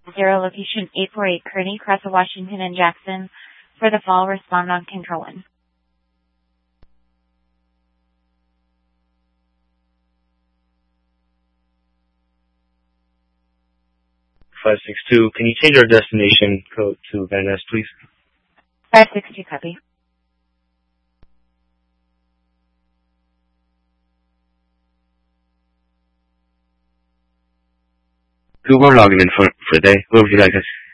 0, location 848 Kearney, Cressa, Washington, and Jackson. For the fall, respond on Control 1. 562, can you change our destination code to Van Ness, please? 562, copy. We're logging in for the day. What would you like us